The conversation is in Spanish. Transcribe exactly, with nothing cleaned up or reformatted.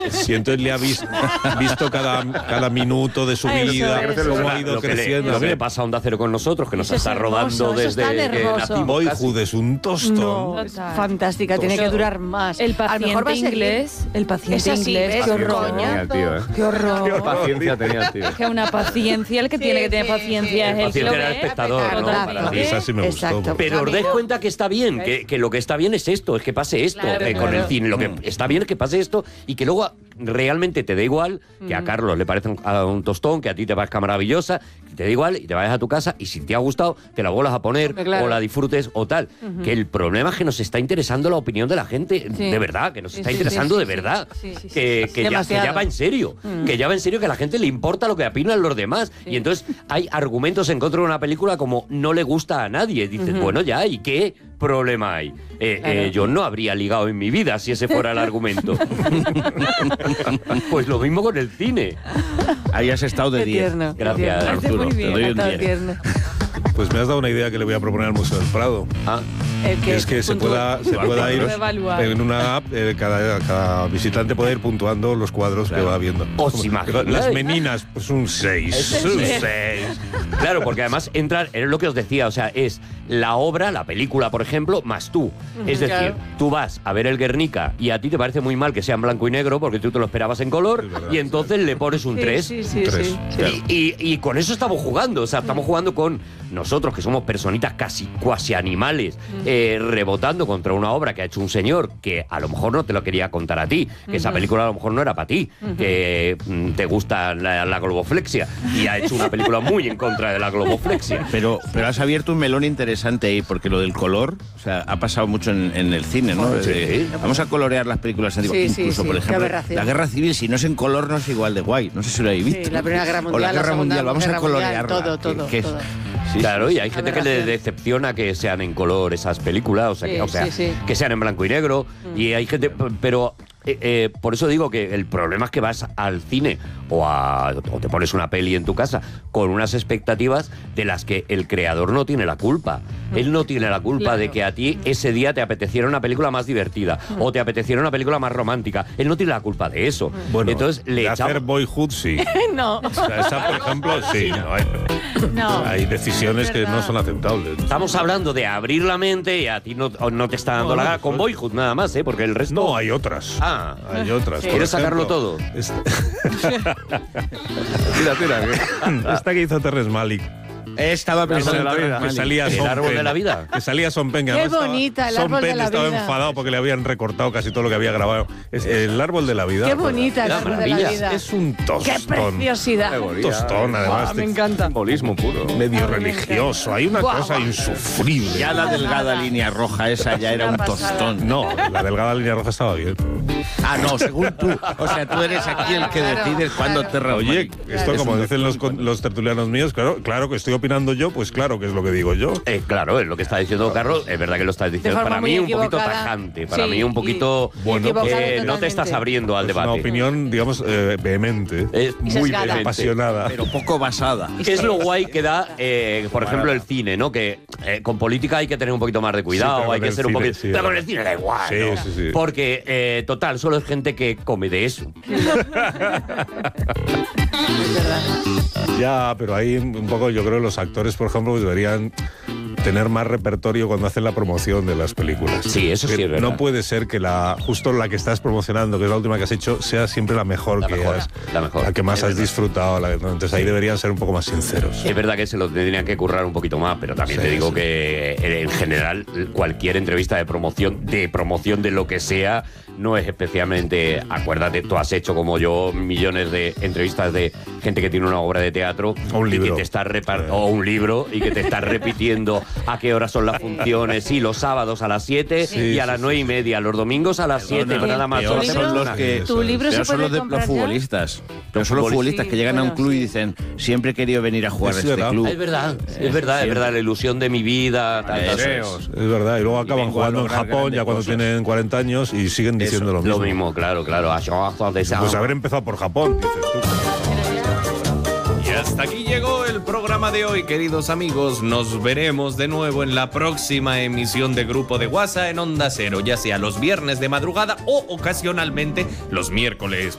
Si entonces le ha visto, visto cada, cada minuto de su vida, cómo ha ido lo que creciendo. Le, lo que le pasa a Onda Cero con nosotros, que nos Eso está es rodando hermoso, eso desde es tan que hermoso. nacimos. Boyhood es un tostón. No, fantástica, tiene que durar más. El A lo mejor va a paciente seguir. inglés. El paciente Esa sí, inglés. ¿ves? Qué horror. Coñazo. Tenía el tío, ¿eh? Qué horror. Paciencia tenía el tío. Es que una paciencia, el que Sí, tiene que tener sí, paciencia sí. es El el que lo paciente era el ve. espectador, ¿no? Exacto. Para ti. Esa sí me gustó. Exacto. Pero os dais cuenta que está bien, que, que lo que está bien es esto, es que pase esto Claro, eh, con claro. el cine. Lo que está bien es que pase esto y que luego realmente te da igual, que a Carlos le parece un, a un tostón, que a ti te parezca maravillosa, que te da igual y te vayas a tu casa y si te ha gustado te la vuelvas a poner Claro. o la disfrutes o tal. Que el problema es que nos está interesando la opinión de la gente, Sí. de verdad, que nos Sí, está sí, interesando sí, de sí, verdad. sí, sí, sí. Que, que, ya, que Demasiado. ya va en serio, que ya va en serio, que a la gente le importa lo que opinan los demás. Y entonces hay argumentos en contra de una película como no le gusta a nadie. Dices, bueno, ya, ¿y qué problema hay? Eh, Claro. eh, yo no habría ligado en mi vida si ese fuera el argumento. Pues lo mismo con el cine. Ahí has estado de Qué diez. tierno. Gracias, qué tierno. Arturo. Muy Te bien, doy un Está diez. tierno. Pues me has dado una idea que le voy a proponer al Museo del Prado. Ah, El Que es que se pueda, se pueda ir Evaluar. en una app, eh, cada, cada visitante puede ir puntuando los cuadros que va viendo. ¿Os Como- imagináis? Las meninas, pues un seis. Un seis. claro, porque además entrar, es lo que os decía, o sea, es la obra, la película, por ejemplo, más tú. Es decir, Claro. tú vas a ver el Guernica y a ti te parece muy mal que sea en blanco y negro porque tú te lo esperabas en color Es verdad, y entonces le pones un Sí, tres. sí, sí, Tres. sí. Claro. Y, y- y con eso estamos jugando, o sea, estamos jugando con nosotros, que somos personitas casi cuasi animales, eh, rebotando contra una obra que ha hecho un señor que a lo mejor no te lo quería contar a ti, que esa película a lo mejor no era para ti, que mm, te gusta la, la globoflexia, y ha hecho una película muy en contra de la globoflexia. Pero, pero has abierto un melón interesante ahí, porque lo del color, o sea, ha pasado mucho en, en el cine, ¿no? Sí. De- vamos a colorear las películas antiguas. Sí, sí, Incluso, sí, por qué ejemplo, aberración. la Guerra Civil, si no es en color, no es igual de guay. No sé si lo habéis visto. Sí, la Primera Guerra O Mundial, la la Guerra Segunda Mundial, vamos Guerra a Mundial, colorearla. todo, todo, que- que es- todo. Sí, Claro, y hay gente que le Aberración. decepciona que sean en color esas películas, o sea, Sí, que, o sea, sí, sí. que sean en blanco y negro, y hay gente, pero eh, eh, por eso digo que el problema es que vas al cine o, a, o te pones una peli en tu casa con unas expectativas de las que el creador no tiene la culpa. Él no tiene la culpa Claro. de que a ti ese día te apeteciera una película más divertida o te apeteciera una película más romántica. Él no tiene la culpa de eso. Bueno, Entonces le de echamos- hacer Boyhood, sí. No. O sea, esa, por ejemplo, sí. No, hay, No. hay decisiones Es que verdad. no son aceptables. Estamos hablando de abrir la mente y a ti no, no te está dando No, la no, gana con pues- Boyhood nada más, ¿eh? Porque el resto... No, hay otras. Ah. Hay otras. Por ¿Quieres sacarlo ejemplo, todo? Esta, Tira, tira. esta que hizo Terrence Malick. Estaba pensando en la vida. Que salía ¿El Son árbol Penn. de la vida? Que salía Son Penn. que Qué además estaba- bonita, el Son árbol de Penn la estaba vida. enfadado porque le habían recortado casi todo lo que había grabado. Es el árbol de la vida. Qué bonita el La árbol de la maravilla. vida. Es un Qué tostón. preciosidad. Un tostón, además. Ah, me encanta. Simbolismo puro. Medio Ah, me religioso. Hay una Guau, cosa guau. insufrible. Ya la delgada línea roja esa ya era un Una pasada. tostón. No, la delgada línea roja estaba bien. Ah, no, según tú. O sea, tú eres aquí el que Claro, decides cuándo claro. te reúnes. Oye, esto Es como un dicen los, tostón, con- los tertulianos míos, claro, claro que estoy opinando yo, pues claro que es lo que digo yo. Eh, claro, es lo que está diciendo Carlos, es verdad que lo estás diciendo. forma Para muy mí un poquito equivocada. tajante, para Sí, mí un poquito... y- Bueno, y equivocada eh, no te totalmente. estás abriendo al Es una debate. opinión, digamos, eh, vehemente. Es Y muy sesgada. vehemente. apasionada. Pero poco basada. Es lo guay que da, eh, por ejemplo, el cine, ¿no? Que eh, con política hay que tener un poquito más de Sí, cuidado, pero hay con que el ser un cine, poquito... sí, pero con eh. el cine da igual, Sí, ¿no? sí, sí. Porque, eh, total, solo es gente que come de eso. Es verdad. Ya, pero ahí un poco yo creo que los actores, por ejemplo, pues deberían tener más repertorio cuando hacen la promoción de las películas. Sí, eso sí Que es verdad. No puede ser que la justo la que estás promocionando, que es la última que has hecho, sea siempre la mejor La que mejor, has, la mejor. que más Es has verdad. disfrutado. la- ¿no? Entonces ahí deberían ser un poco más sinceros. Es verdad que se lo tendrían que currar un poquito más, pero también Sí, te digo sí. que eh, en general cualquier entrevista de promoción, de promoción de lo que sea, no es especialmente, acuérdate, tú has hecho como yo millones de entrevistas de gente que tiene una obra de teatro O un y libro. que te está repar- Sí. o un libro y que te está repitiendo a qué horas son las funciones, sí, los sábados a las siete Sí, y a sí, las sí. nueve y media, los domingos a las siete, Perdona, nada más. peor Son son los las- que- ¿Tu libro Pero se son puede los de comprar los ya? futbolistas. Pero son los futbolistas, futbolistas sí, que llegan a un bueno, club y sí. dicen, siempre he querido venir a jugar Es a este verdad. club. Es verdad, es verdad, es siempre. verdad, la ilusión de mi vida. tal, tal, Deseos. Es verdad, y luego acaban vengo a jugando en lograr Japón grandes ya cuando cosas. tienen cuarenta años y siguen diciendo Eso, lo mismo. Lo mismo, claro, claro. Pues haber empezado por Japón, dices tú. Y hasta aquí llegó el programa de hoy, queridos amigos. Nos veremos de nuevo en la próxima emisión de Grupo de WhatsApp en Onda Cero, ya sea los viernes de madrugada o ocasionalmente los miércoles